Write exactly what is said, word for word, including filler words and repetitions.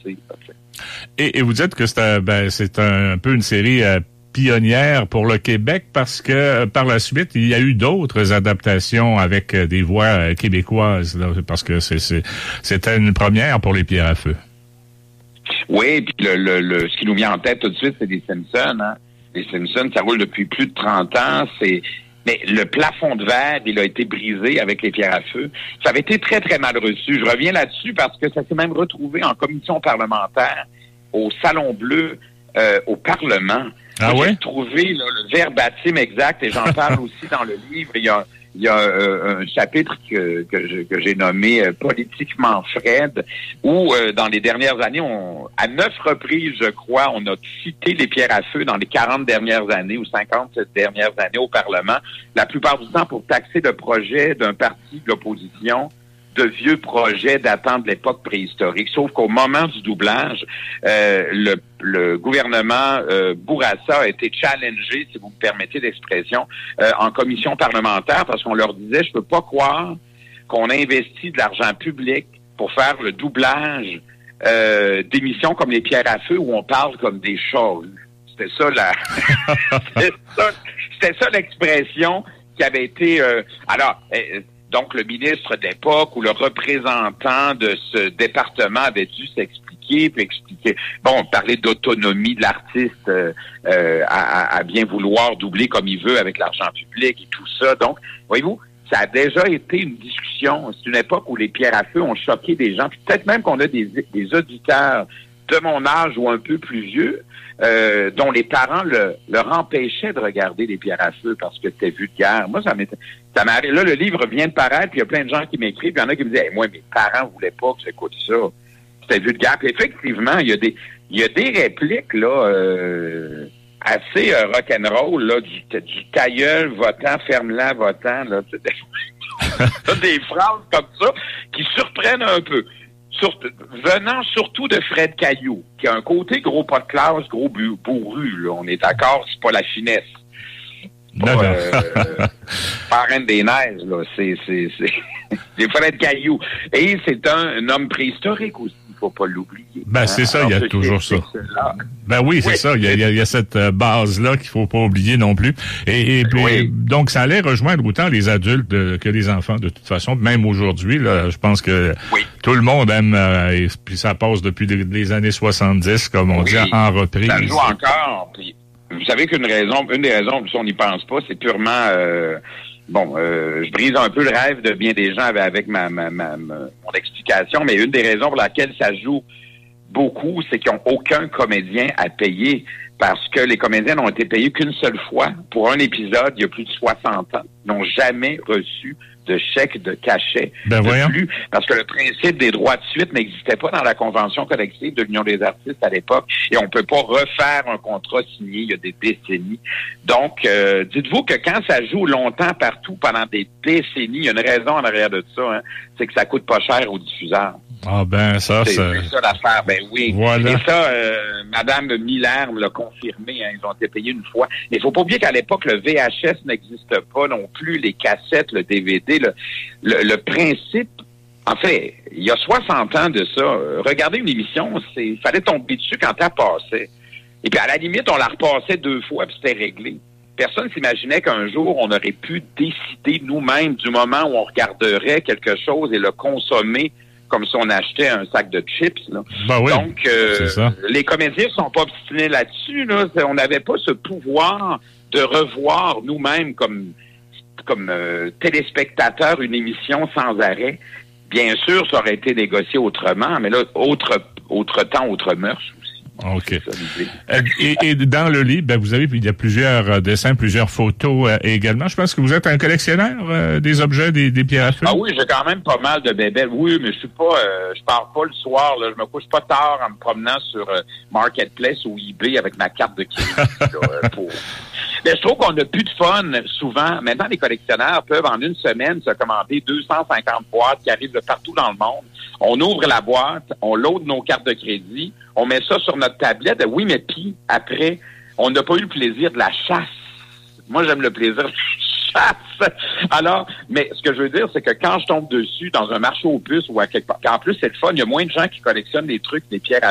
passé. Et, et vous dites que c'est un, ben, c'est un, un peu une série euh, pionnière pour le Québec parce que euh, par la suite, il y a eu d'autres adaptations avec euh, des voix euh, québécoises, là, parce que c'est, c'est, c'était une première pour les Pierres à feu. Oui, puis le, le, le, ce qui nous vient en tête tout de suite, c'est les Simpsons. Hein? Les Simpsons, ça roule depuis plus de trente ans. C'est Mais le plafond de verre, il a été brisé avec les Pierres à feu. Ça avait été très, très mal reçu. Je reviens là-dessus parce que ça s'est même retrouvé en commission parlementaire au Salon Bleu, euh, au Parlement. Ah ouais? J'ai trouvé là, le verbatim exact, et j'en parle aussi dans le livre. Il y a, il y a euh, un chapitre que, que, je, que j'ai nommé euh, « Politiquement Fred », où euh, dans les dernières années, on, à neuf reprises, je crois, on a cité les Pierres à feu dans les quarante dernières années ou cinquante dernières années au Parlement, la plupart du temps pour taxer le projet d'un parti de l'opposition de vieux projets datant de l'époque préhistorique. Sauf qu'au moment du doublage, euh, le, le gouvernement euh, Bourassa a été challengé, si vous me permettez l'expression, euh, en commission parlementaire parce qu'on leur disait, je peux pas croire qu'on investit de l'argent public pour faire le doublage euh, d'émissions comme les Pierres à feu où on parle comme des chats. C'était ça la, c'était ça, c'était ça l'expression qui avait été. Euh, alors. Euh, Donc, le ministre de l'époque ou le représentant de ce département avait dû s'expliquer, puis expliquer, bon, parler d'autonomie de l'artiste euh, euh, à, à bien vouloir doubler comme il veut avec l'argent public et tout ça. Donc, voyez-vous, ça a déjà été une discussion. C'est une époque où les Pierres à feu ont choqué des gens. Puis peut-être même qu'on a des, des auditeurs de mon âge ou un peu plus vieux, euh, dont les parents le, leur empêchaient de regarder les Pierres à feu parce que c'était vulgaire. Moi, ça m'était, ça m'est arrivé. Là, le livre vient de paraître, puis il y a plein de gens qui m'écrivent, puis il y en a qui me disent, hey, moi, mes parents voulaient pas que j'écoute ça. C'était vulgaire. Puis effectivement, il y a des, il y a des répliques, là, euh, assez euh, rock'n'roll, là, du, du ta gueule votant, ferme-la votant, là. Des, des phrases comme ça qui surprennent un peu. Surtout, venant surtout de Fred Caillou, qui a un côté gros pas de classe, gros bu- bourru, là. On est d'accord, c'est pas la finesse. Pas, non, non. euh, pas Reine des Neiges, là. C'est, c'est, c'est, c'est Fred Caillou. Et c'est un, un homme préhistorique aussi. Faut pas l'oublier. Ben, c'est ça, il y a toujours ça. Ben oui, c'est oui. ça. Il y a, il y a, il y a cette euh, base-là qu'il faut pas oublier non plus. Et, et puis, oui. donc, ça allait rejoindre autant les adultes de, que les enfants, de toute façon. Même aujourd'hui, là, je pense que oui. tout le monde aime, euh, et puis ça passe depuis les, les années soixante-dix, comme on oui. dit, en reprise. Ça joue encore. Puis, vous savez qu'une raison, une des raisons, si on n'y pense pas, c'est purement... Euh, Bon, euh, je brise un peu le rêve de bien des gens avec, avec ma, ma, ma, ma mon explication, mais une des raisons pour laquelle ça joue beaucoup, c'est qu'ils n'ont aucun comédien à payer parce que les comédiens n'ont été payés qu'une seule fois pour un épisode il y a plus de soixante ans. Ils n'ont jamais reçu de chèque de cachet ben de plus parce que le principe des droits de suite n'existait pas dans la convention collective de l'Union des artistes à l'époque et on peut pas refaire un contrat signé il y a des décennies. Donc, euh, dites-vous que quand ça joue longtemps partout pendant des décennies, il y a une raison en arrière de ça, hein, c'est que ça coûte pas cher aux diffuseurs. Ah ben ça, c'est, ça... c'est ça l'affaire, ben oui. Voilà. Et ça, euh, Madame Miller me l'a confirmé, hein, ils ont été payés une fois. Mais il faut pas oublier qu'à l'époque, le V H S n'existe pas non plus, les cassettes, le D V D, le, le, le principe. En fait, il y a soixante ans de ça, euh, regarder une émission, c'est, il fallait tomber dessus quand elle passait. Et puis à la limite, on la repassait deux fois, puis c'était réglé. Personne s'imaginait qu'un jour, on aurait pu décider nous-mêmes du moment où on regarderait quelque chose et le consommer comme si on achetait un sac de chips. Là. Ben oui, donc, euh, les comédiens ne sont pas obstinés là-dessus. Là. On n'avait pas ce pouvoir de revoir nous-mêmes comme, comme euh, téléspectateurs une émission sans arrêt. Bien sûr, ça aurait été négocié autrement, mais là, autre, autre temps, autre mœurs. OK. Et, et dans le livre, ben, vous avez, il y a plusieurs euh, dessins, plusieurs photos euh, également. Je pense que vous êtes un collectionneur euh, des objets, des, des pierres à feu. Ah oui, j'ai quand même pas mal de bébés. Oui, mais je suis pas, euh, je pars pas le soir, là. Je me couche pas tard en me promenant sur euh, Marketplace ou eBay avec ma carte de crédit, là, pour... Mais je trouve qu'on a plus de fun souvent. Maintenant, les collectionneurs peuvent en une semaine se commander deux cent cinquante boîtes qui arrivent de partout dans le monde. On ouvre la boîte, on load nos cartes de crédit, on met ça sur notre tablette. Oui, mais puis, après, on n'a pas eu le plaisir de la chasse. Moi, j'aime le plaisir de la chasse. Alors, mais ce que je veux dire, c'est que quand je tombe dessus dans un marché aux puces ou à quelque part, en plus, c'est le fun, il y a moins de gens qui collectionnent des trucs, des pierres à